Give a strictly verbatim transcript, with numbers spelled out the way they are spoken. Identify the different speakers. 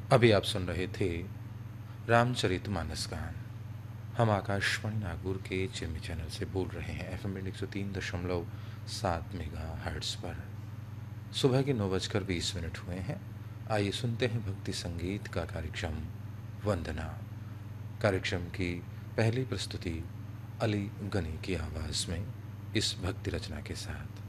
Speaker 1: अभी आप सुन रहे थे रामचरितमानस गान। हम आकाशवाणी नागौर के चिरमी चैनल से बोल रहे हैं एफ एम एक सौ तीन दशमलव सात मेगा हर्ट्स पर। सुबह के नौ बजकर बीस मिनट हुए हैं। आइए सुनते हैं भक्ति संगीत का कार्यक्रम वंदना। कार्यक्रम की पहली प्रस्तुति अली गनी की आवाज़ में इस भक्ति रचना के साथ।